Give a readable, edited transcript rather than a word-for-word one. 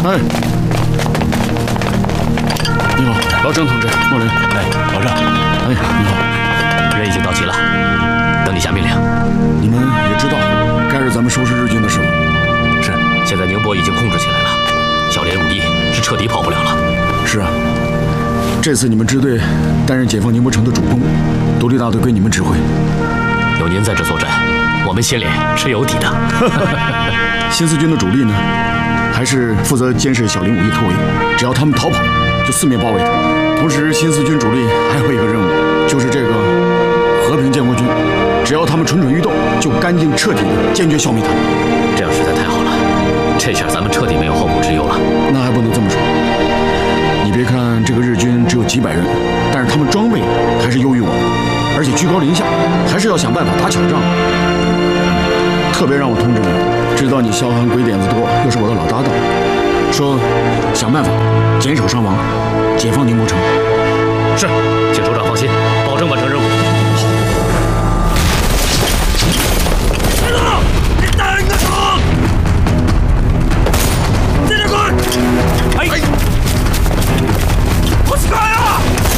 哎，你好，老郑同志，莫林。 哎，老郑。 哎，你好。 人已经到齐了，等你下命令。 你们也知道，该是咱们收拾日军的时候。 是，现在宁波已经控制起来了，小连武艺是彻底跑不了了。 是啊，这次你们支队担任解放宁波城的主攻，独立大队归你们指挥。 有您在这作战，我们心里是有底的。 新四军的主力呢，还是负责监视小林武艺突围，只要他们逃跑，就四面包围他。同时，新四军主力还有一个任务，就是这个和平建国军，只要他们蠢蠢欲动，就干净彻底的坚决消灭他们。 这样实在太好了，这下咱们彻底没有后顾之忧了。 那还不能这么说。你别看这个日军只有几百人，但是他们装备还是优于我们，而且居高临下，还是要想办法打巧仗。特别让我通知你，知道你萧寒鬼点子多，又是我的老搭档，说想办法减少伤亡，解放宁波城。 是。